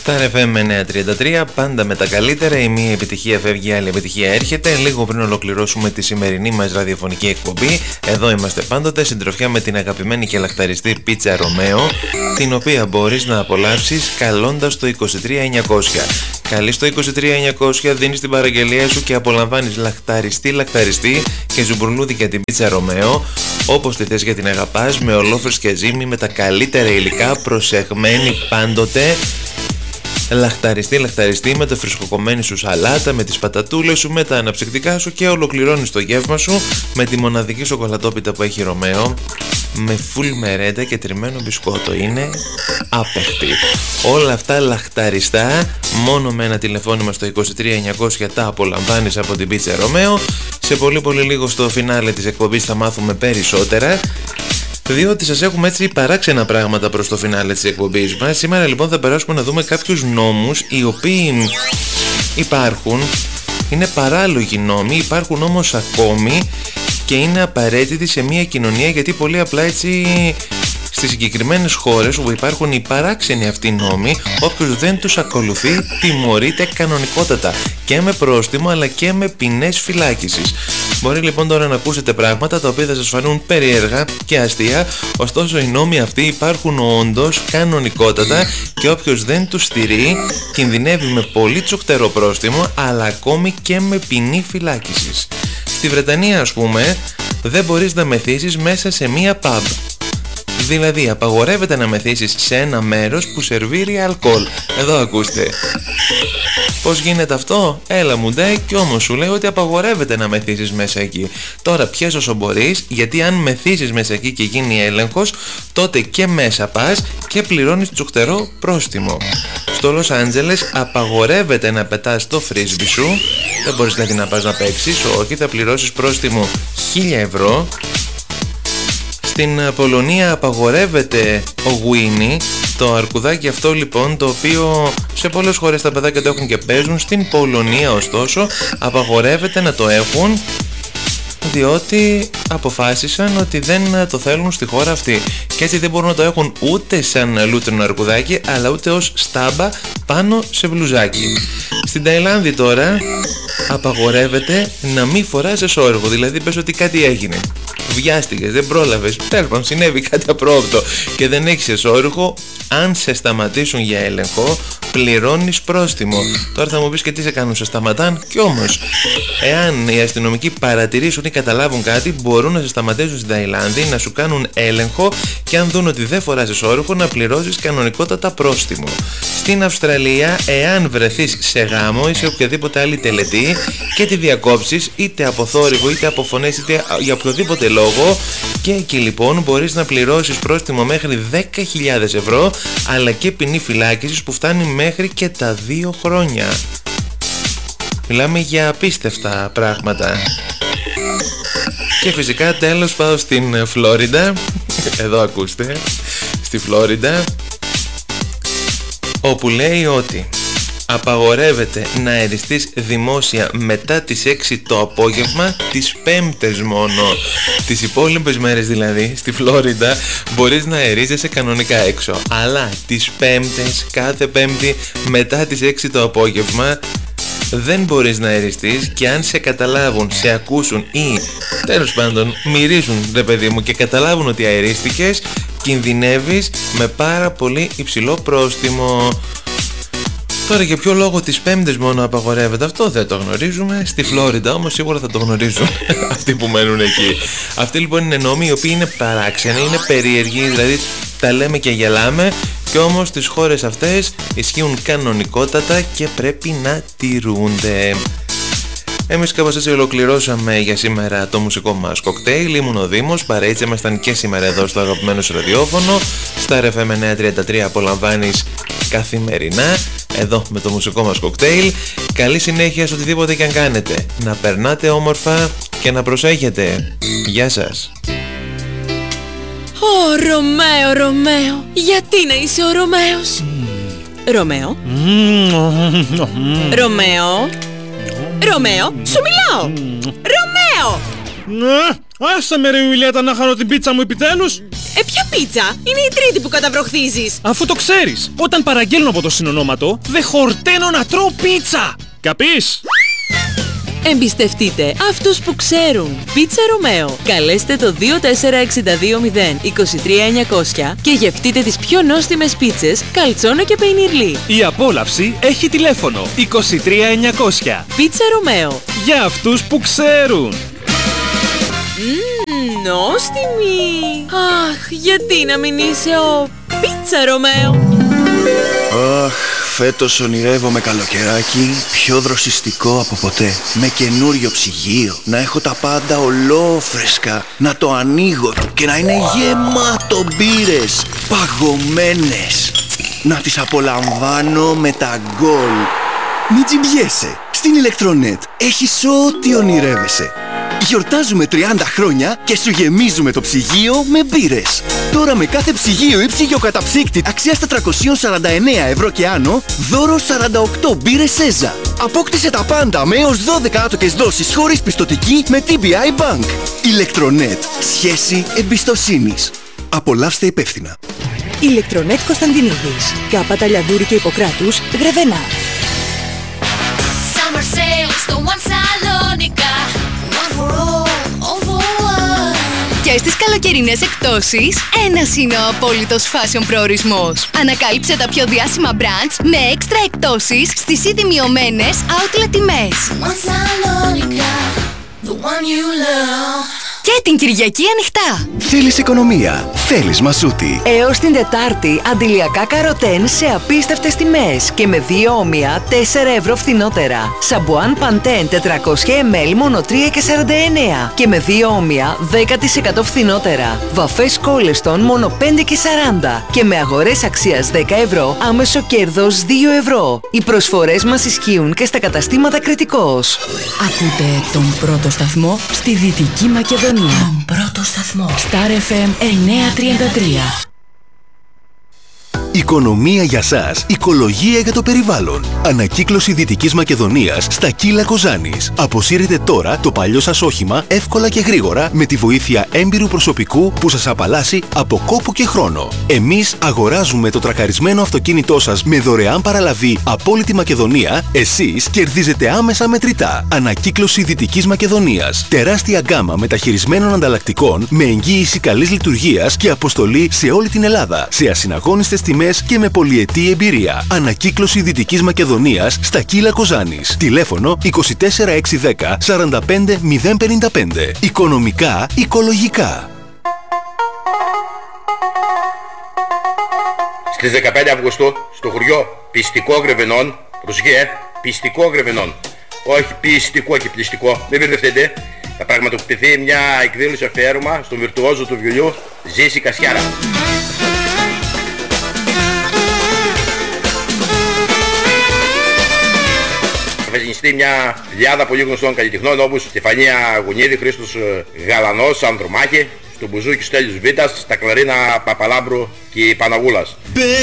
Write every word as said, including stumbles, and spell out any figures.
Star εφ εμ εννιακόσια τριάντα τρία, πάντα με τα καλύτερα. Η μία επιτυχία φεύγει, η άλλη επιτυχία έρχεται. Λίγο πριν ολοκληρώσουμε τη σημερινή μας ραδιοφωνική εκπομπή, εδώ είμαστε πάντοτε, συντροφιά με την αγαπημένη και λαχταριστή πίτσα Ρωμαίο, την οποία μπορείς να απολαύσεις καλώντας το είκοσι τρία εννιακόσια. Καλείς το είκοσι τρία εννιακόσια, δίνεις την παραγγελία σου και απολαμβάνεις λαχταριστή λαχταριστή και ζουμπουρλούδι για την πίτσα Ρωμαίο, όπως τη θες και την αγαπάς, με ολόφρυσκια ζύμη, με τα καλύτερα υλικά, προσεγμένη πάντοτε. Λαχταριστή, λαχταριστή με το φρεσκοκομμένη σου σαλάτα, με τις πατατούλες σου, με τα αναψυκτικά σου και ολοκληρώνεις το γεύμα σου με τη μοναδική σοκολατόπιτα που έχει Ρωμαίο, με φουλ μερέντα και τριμμένο μπισκότο. Είναι άπεχτη. Όλα αυτά λαχταριστά, μόνο με ένα τηλεφώνημα στο είκοσι τρία εννιακόσια τα απολαμβάνεις από την πίτσα Ρωμαίο. Σε πολύ πολύ λίγο στο φινάλε της εκπομπής θα μάθουμε περισσότερα, διότι σας έχουμε έτσι παράξενα πράγματα προς το φινάλε της εκπομπής μας. Σήμερα λοιπόν θα περάσουμε να δούμε κάποιους νόμους οι οποίοι υπάρχουν, είναι παράλογοι νόμοι, υπάρχουν όμως ακόμη και είναι απαραίτητοι σε μια κοινωνία, γιατί πολύ απλά έτσι στις συγκεκριμένες χώρες όπου υπάρχουν οι παράξενοι αυτοί νόμοι, όποιος δεν τους ακολουθεί τιμωρείται κανονικότατα και με πρόστιμο αλλά και με ποινές φυλάκισης. Μπορεί λοιπόν τώρα να ακούσετε πράγματα τα οποία θα σας φανούν περίεργα και αστεία, ωστόσο οι νόμοι αυτοί υπάρχουν όντως κανονικότατα και όποιος δεν τους στηρεί κινδυνεύει με πολύ τσουχτερό πρόστιμο αλλά ακόμη και με ποινή φυλάκισης. Στη Βρετανία, ας πούμε, δεν μπορείς να μεθύσεις μέσα σε μία pub. Δηλαδή απαγορεύεται να μεθύσεις σε ένα μέρος που σερβίρει αλκοόλ. Εδώ ακούστε. Πώς γίνεται αυτό? Έλα μου ντε, κι όμως σου λέει ότι απαγορεύεται να μεθύσεις μέσα εκεί. Τώρα πιες όσο μπορείς, γιατί αν μεθύσεις μέσα εκεί και γίνει έλεγχος, τότε και μέσα πας και πληρώνεις τσουχτερό πρόστιμο. Στο Λος Άντζελες απαγορεύεται να πετάς το φρίσμπι σου. Δεν μπορείς δηλαδή να πας να παίξεις, όχι, θα πληρώσεις πρόστιμο χίλια ευρώ. Στην Πολωνία απαγορεύεται ο γουίνι, το αρκουδάκι αυτό λοιπόν, το οποίο σε πολλές χώρες τα παιδάκια το έχουν και παίζουν. Στην Πολωνία ωστόσο απαγορεύεται να το έχουν, διότι αποφάσισαν ότι δεν το θέλουν στη χώρα αυτή και έτσι δεν μπορούν να το έχουν ούτε σαν λούτρινο αρκουδάκι αλλά ούτε ως στάμπα πάνω σε μπλουζάκι. Στην Ταϊλάνδη τώρα απαγορεύεται να μην φοράς εσώρουχο, δηλαδή πες ότι κάτι έγινε, βιάστηκες, δεν πρόλαβες, τέλος πάντων συνέβη κάτι απρόοπτο και δεν έχεις εσώρουχο, αν σε σταματήσουν για έλεγχο πληρώνεις πρόστιμο. Τώρα θα μου πεις και τι σε κάνουν, σε σταματάν? Κι όμως εάν οι αστυνομικοί παρατηρήσουν ή καταλάβουν κάτι, μπορούν να σε σταματήσουν στην Ταϊλάνδη, να σου κάνουν έλεγχο και αν δουν ότι δεν φοράς εσώρουχο να πληρώσεις κανονικότατα πρόστιμο. Στην Αυστραλία, εάν βρεθείς σε γάμο ή σε οποιαδήποτε άλλη τελετή και τη διακόψεις είτε από θόρυβο είτε από φωνές είτε για οποιοδήποτε λόγο, και εκεί λοιπόν μπορείς να πληρώσεις πρόστιμο μέχρι δέκα χιλιάδες ευρώ αλλά και ποινή φυλάκισης που φτάνει μέχρι και τα δύο χρόνια. Μιλάμε για απίστευτα πράγματα. Και φυσικά τέλος πάω στην Φλόριντα. Εδώ ακούστε. Στη Φλόριντα, όπου λέει ότι απαγορεύεται να αεριστείς δημόσια μετά τις έξι το απόγευμα, τις πέμπτες μόνο. Τις υπόλοιπες μέρες δηλαδή στη Φλόριντα μπορείς να αερίζεσαι κανονικά έξω, αλλά τις πέμπτες, κάθε πέμπτη μετά τις έξι το απόγευμα δεν μπορείς να αεριστείς, και αν σε καταλάβουν, σε ακούσουν ή τέλος πάντων μυρίζουν ρε παιδί μου και καταλάβουν ότι αερίστηκες, κινδυνεύεις με πάρα πολύ υψηλό πρόστιμο. Τώρα για ποιο λόγο τις πέμπτες μόνο απαγορεύεται, αυτό δεν το γνωρίζουμε. Στη Φλόριντα όμως σίγουρα θα το γνωρίζουν αυτοί που μένουν εκεί. Αυτοί λοιπόν είναι νόμοι οι οποίοι είναι παράξενοι, είναι περίεργοι, δηλαδή τα λέμε και γελάμε, και όμως στις χώρες αυτές ισχύουν κανονικότατα και πρέπει να τηρούνται. Εμείς κάπως έτσι ολοκληρώσαμε για σήμερα το μουσικό μας κοκτέιλ. Ήμουν ο Δήμος, παρέιτσα ήμασταν και σήμερα εδώ στο αγαπημένο σου ραδιόφωνο. Star εφ εμ εννιακόσια τριάντα τρία απολαμβάνεις καθημερινά εδώ με το μουσικό μας κοκτέιλ. Καλή συνέχεια σε οτιδήποτε και αν κάνετε. Να περνάτε όμορφα και να προσέχετε. Γεια σας. Ω Ρωμαίο, Ρωμαίο, γιατί να είσαι ο Ρωμαίος? Ρωμαίο, Ρωμαίο, Ρωμαίο, σου μιλάω. Ρωμαίο! Άσε με ρε Ιουλιέτα να χαρώ την πίτσα μου επιτέλους. Ε, ποια πίτσα? Είναι η τρίτη που καταβροχθίζεις. Αφού το ξέρεις, όταν παραγγέλνω από το συνονόματο, δεν χορταίνω να τρώω πίτσα. Καπείς? Εμπιστευτείτε αυτούς που ξέρουν. Πίτσα Ρωμαίο. Καλέστε το δύο τέσσερα έξι δύο μηδέν είκοσι τρία εννιακόσια και γευτείτε τις πιο νόστιμες πίτσες καλτσόνα και πεϊνιρλί. Η απόλαυση έχει τηλέφωνο είκοσι τρία εννιακόσια. Πίτσα Ρωμαίο. Για αυτούς που ξέρουν. Μμμ, νόστιμη. Αχ, γιατί να μην είσαι ο Πίτσα Ρωμαίο. Αχ, φέτος ονειρεύομαι καλοκαιράκι πιο δροσιστικό από ποτέ. Με καινούριο ψυγείο, να έχω τα πάντα ολόφρεσκα, να το ανοίγω και να είναι γεμάτο μπύρες, παγωμένες. Να τις απολαμβάνω με τα γκολ. Μην τζιμπιέσαι, στην Ηλεκτρονέτ έχεις ό,τι ονειρεύεσαι. Γιορτάζουμε τριάντα χρόνια και σου γεμίζουμε το ψυγείο με μπύρες. Τώρα με κάθε ψυγείο ή ψυγειοκαταψύκτη αξίας τετρακόσια σαράντα εννέα ευρώ και άνω, δώρο σαράντα οκτώ μπύρες Σέζα. Απόκτησε τα πάντα με έως δώδεκα άτοκες δόσεις χωρίς πιστωτική με τι μπι άι Bank. Ηλεκτρονέτ. Σχέση εμπιστοσύνης. Απολαύστε υπεύθυνα. Ηλεκτρονέτ Κωνσταντινίδης. Κάπα Ταλιαδούρη και Ιπποκράτους, Γρεβενά. Summer sales, the one Salonika. One for all, all for one. Και στις καλοκαιρινές εκπτώσεις, ένας είναι ο απόλυτος fashion προορισμός. Ανακάλυψε τα πιο διάσημα brands με έξτρα εκπτώσεις στις ήδη μειωμένες outlet τιμές. One Salonika, the one you love. Και την Κυριακή ανοιχτά. Θέλεις οικονομία, θέλεις μασούτη. Έως την Τετάρτη, αντιλιακά καροτέν σε απίστευτες τιμές και με δύο όμοια τέσσερα ευρώ φθηνότερα. Σαμπουάν Παντέν τετρακόσια μιλιλίτρα μόνο τρία και σαράντα εννέα και με δύο όμοια δέκα τοις εκατό φθηνότερα. Βαφές Κόλεστον μόνο πέντε και σαράντα και με αγορές αξίας δέκα ευρώ άμεσο κέρδος δύο ευρώ. Οι προσφορές μας ισχύουν και στα καταστήματα Κρητικός. Ακούτε τον πρώτο σταθμό στη Δυτική Μακεδονία. Τον πρώτο σταθμό. Star εφ εμ εννιακόσια τριάντα τρία. Οικονομία για σας, οικολογία για το περιβάλλον. Ανακύκλωση Δυτικής Μακεδονίας στα Κύλα Κοζάνης. Αποσύρετε τώρα το παλιό σας όχημα εύκολα και γρήγορα με τη βοήθεια έμπειρου προσωπικού που σας απαλλάσσει από κόπο και χρόνο. Εμείς αγοράζουμε το τρακαρισμένο αυτοκίνητό σας με δωρεάν παραλαβή από όλη τη Μακεδονία. Εσείς κερδίζετε άμεσα μετρητά. Ανακύκλωση Δυτικής Μακεδονίας. Τεράστια γκάμα μεταχειρισμένων ανταλλακτικών με εγγύηση καλής λειτουργίας και αποστολή σε όλη την Ελλάδα. Σε ασυναγώνιστες τιμές και με πολυετή εμπειρία. Ανακύκλωση Δυτικής Μακεδονίας στα Κύλα Κοζάνης. Τηλέφωνο είκοσι τέσσερα έξι δέκα σαράντα πέντε μηδέν πενήντα πέντε. Οικονομικά, οικολογικά. Στις δεκαπέντε Αυγούστου στο χωριό Πιστικό Γρεβενών, προσοχή, Πιστικό Γρεβενών, όχι πιστικό και πληστικό, μην μπερδευτείτε, θα πραγματοποιηθεί μια εκδήλωση αφιέρωμα στον βιρτουόζο του βιολιού Ζήση Κασιάρα. Θα γεννηστεί μια λιάδα πολύ γνωστών καλλιτεχνών όπως Στεφανία Γουνίδη, Χρήστος Γαλανός, Ανδρομάχη, στο μπουζούκι Στέλιος Βίτας, στα κλαρίνα Παπαλάμπρου και Παναγούλας.